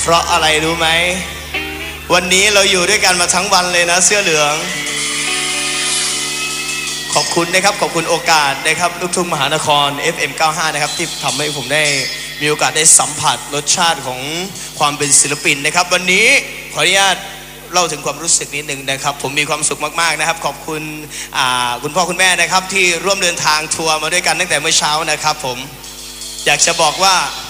เพราะอะไรรู้ไหมวันนี้เราอยู่ด้วยกันมาทั้งวันเลยนะเสื้อเหลืองขอบคุณนะครับขอบคุณโอกาสนะครับลูกทุ่งมหานคร FM 95นะครับที่ทำให้ผมได้มีโอกาสได้สัมผัสรสชาติของความเป็นศิลปินนะครับวันนี้ขออนุญาตเล่าถึงความรู้สึกนิดหนึ่งนะครับผมมีความสุขมากๆนะครับขอบคุณคุณพ่อคุณแม่นะครับที่ร่วมเดินทางทัวร์มาด้วยกันตั้งแต่เมื่อเช้านะครับผมอยากจะบอกว่า